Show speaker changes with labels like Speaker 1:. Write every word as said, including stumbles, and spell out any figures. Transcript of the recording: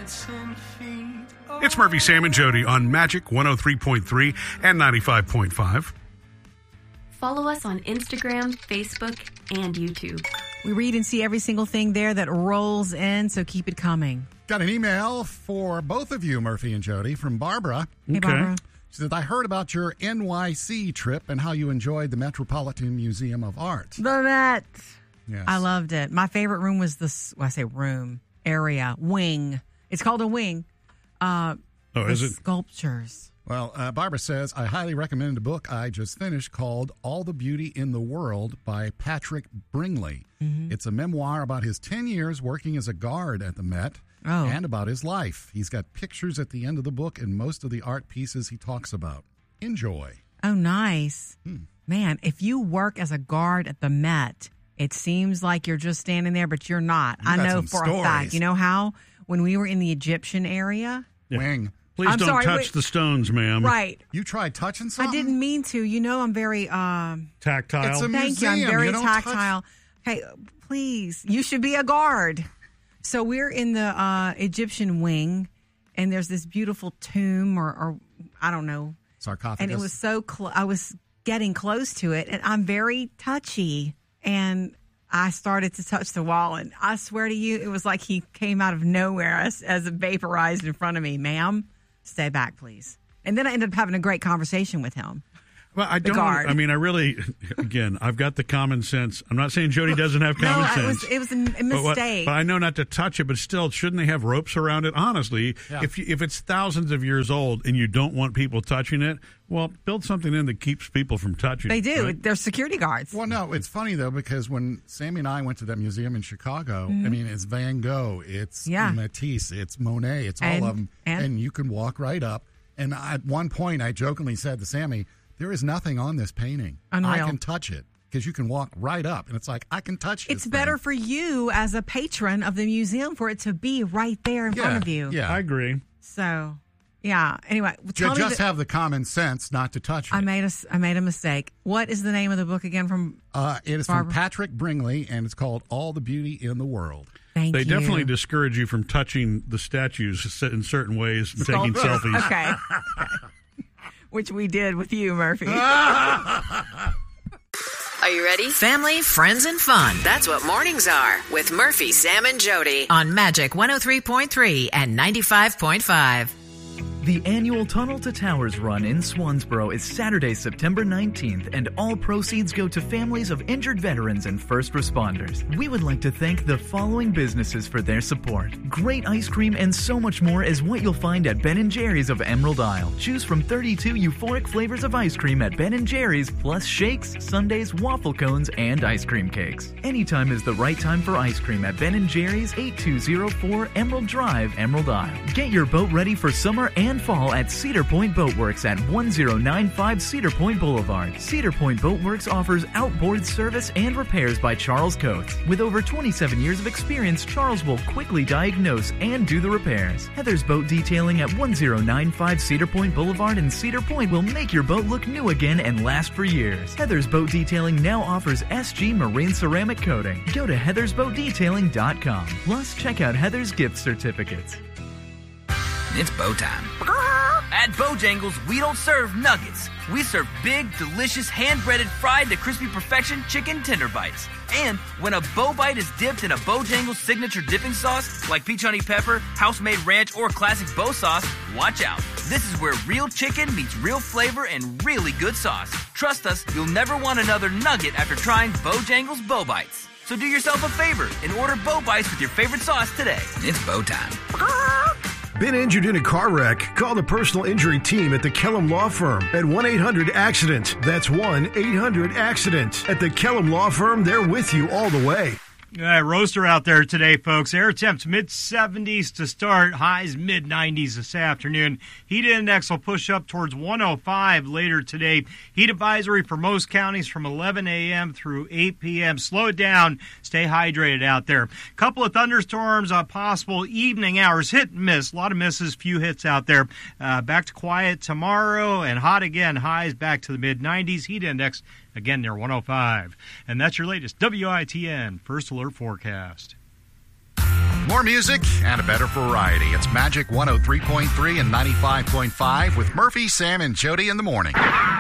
Speaker 1: It's Murphy, Sam, and Jody on Magic one oh three point three and ninety-five point five.
Speaker 2: Follow us on Instagram, Facebook, and YouTube.
Speaker 3: We read and see every single thing there that rolls in, so keep it coming.
Speaker 4: Got an email for both of you, Murphy and Jody, from Barbara.
Speaker 3: Hey,
Speaker 1: Okay.
Speaker 3: Barbara.
Speaker 4: She said, I heard about your N Y C trip and how you enjoyed the Metropolitan Museum of Art.
Speaker 3: The Met.
Speaker 4: Yes.
Speaker 3: I loved it. My favorite room was this, well, I say room, area, wing. It's called a wing. Uh,
Speaker 1: Oh,
Speaker 3: the
Speaker 1: is it?
Speaker 3: Sculptures.
Speaker 4: Well, uh, Barbara says, I highly recommend a book I just finished called All the Beauty in the World by Patrick Bringley.
Speaker 3: Mm-hmm.
Speaker 4: It's a memoir about his ten years working as a guard at the Met
Speaker 3: Oh.
Speaker 4: and about his life. He's got pictures at the end of the book and most of the art pieces he talks about. Enjoy.
Speaker 3: Oh, nice.
Speaker 4: Hmm.
Speaker 3: Man, if you work as a guard at the Met, it seems like you're just standing there, but you're not.
Speaker 4: You
Speaker 3: I
Speaker 4: got
Speaker 3: know
Speaker 4: some
Speaker 3: for
Speaker 4: stories.
Speaker 3: a fact. You know how? When we were in the Egyptian area.
Speaker 1: Yeah.
Speaker 4: Wing.
Speaker 1: Please
Speaker 3: I'm
Speaker 1: don't
Speaker 3: sorry,
Speaker 1: touch
Speaker 3: wait.
Speaker 1: the stones, ma'am.
Speaker 3: Right.
Speaker 4: You tried touching
Speaker 3: I
Speaker 4: something?
Speaker 3: didn't mean to. You know, I'm very, um,
Speaker 1: Tactile.
Speaker 4: It's a
Speaker 3: thank you. I'm
Speaker 4: museum.
Speaker 3: very
Speaker 4: You don't touch-
Speaker 3: tactile. Hey, please, you should be a guard. So we're in the uh, Egyptian wing, and there's this beautiful tomb, or, or I don't know.
Speaker 4: Sarcophagus.
Speaker 3: And it was so close. I was getting close to it, and I'm very touchy. And I started to touch the wall, and I swear to you, it was like he came out of nowhere as, as it vaporized in front of me. Ma'am, stay back, please. And then I ended up having a great conversation with him.
Speaker 1: Well, I don't.
Speaker 3: guard.
Speaker 1: I mean, I really. Again, I've got the common sense. I'm not saying Jody doesn't have
Speaker 3: No,
Speaker 1: common
Speaker 3: it
Speaker 1: sense.
Speaker 3: was, it was a m- a
Speaker 1: But, what,
Speaker 3: mistake.
Speaker 1: but I know not to touch it, but still, shouldn't they have ropes around it? Honestly,
Speaker 4: Yeah.
Speaker 1: if you, if it's thousands of years old and you don't want people touching it, well, build something in that keeps people from touching
Speaker 3: They
Speaker 1: it.
Speaker 3: do.
Speaker 1: right?
Speaker 3: They're security guards.
Speaker 4: Well, no, it's funny, though, because when Sammy and I went to that museum in Chicago,
Speaker 3: Mm-hmm.
Speaker 4: I mean, it's Van Gogh, it's
Speaker 3: Yeah.
Speaker 4: Matisse, it's Monet, it's
Speaker 3: And-
Speaker 4: all of them.
Speaker 3: and-
Speaker 4: And, you can walk right up. And I, at one point, I jokingly said to Sammy, there is nothing on this painting.
Speaker 3: Unreal.
Speaker 4: I can touch it because you can walk right up. And it's like, I can touch
Speaker 3: It's
Speaker 4: this
Speaker 3: better
Speaker 4: thing.
Speaker 3: for you as a patron of the museum for it to be right there in
Speaker 4: yeah,
Speaker 3: front of you.
Speaker 4: Yeah.
Speaker 1: I agree.
Speaker 3: So, yeah. Anyway,
Speaker 4: Ju-
Speaker 3: tell me
Speaker 4: just
Speaker 3: the-
Speaker 4: have the common sense not to touch it.
Speaker 3: I made a s- I made a mistake. What is the name of the book again? From
Speaker 4: uh, it is
Speaker 3: Barbara?
Speaker 4: from Patrick Bringley, and it's called All the Beauty in the World.
Speaker 3: Thank
Speaker 1: They
Speaker 3: you.
Speaker 1: definitely discourage you from touching the statues in certain ways and taking selfies.
Speaker 3: Okay. Which we did with you, Murphy.
Speaker 5: Are you ready? Family, friends, and fun. That's what mornings are with Murphy, Sam, and Jody on Magic one oh three point three and ninety-five point five.
Speaker 6: The annual Tunnel to Towers run in Swansboro is Saturday, September nineteenth, and all proceeds go to families of injured veterans and first responders. We would like to thank the following businesses for their support. Great ice cream and so much more is what you'll find at Ben and Jerry's of Emerald Isle. Choose from thirty-two euphoric flavors of ice cream at Ben and Jerry's, plus shakes, sundaes, waffle cones, and ice cream cakes. Anytime is the right time for ice cream at Ben and Jerry's, eighty-two oh four Emerald Drive, Emerald Isle. Get your boat ready for summer and fall at Cedar Point Boatworks at one oh nine five Cedar Point Boulevard. Cedar Point Boatworks offers outboard service and repairs by Charles Coates. With over twenty-seven years of experience, Charles will quickly diagnose and do the repairs. Heather's Boat Detailing at one oh nine five Cedar Point Boulevard in Cedar Point will make your boat look new again and last for years. Heather's Boat Detailing now offers S G Marine Ceramic Coating. Go to heathers boat detailing dot com. Plus, check out Heather's gift certificates.
Speaker 7: It's bow time. At Bojangles, we don't serve nuggets. We serve big, delicious, hand-breaded, fried to crispy perfection chicken tender bites. And when a bow bite is dipped in a Bojangles signature dipping sauce, like peach honey pepper, house-made ranch, or classic bow sauce, watch out. This is where real chicken meets real flavor and really good sauce. Trust us, you'll never want another nugget after trying Bojangles Bow Bites. So do yourself a favor and order Bow Bites with your favorite sauce today. It's bow time.
Speaker 8: Been injured in a car wreck? Call the personal injury team at the Kellum Law Firm at one eight hundred accident. That's one eight hundred accident. At the Kellum Law Firm, they're with you all the way.
Speaker 9: Uh, roaster out there today, folks. Air temps mid seventies to start, highs mid nineties this afternoon. Heat index will push up towards one oh five later today. Heat advisory for most counties from eleven a.m. through eight p.m. Slow it down. Stay hydrated out there. Couple of thunderstorms, uh, possible evening hours. Hit and miss. A lot of misses, few hits out there. Uh, back to quiet tomorrow and hot again. Highs back to the mid nineties. Heat index again near one oh five. And that's your latest W I T N First Alert forecast.
Speaker 4: More music and a better variety. It's Magic one oh three point three and ninety-five point five with Murphy, Sam, and Jody in the morning.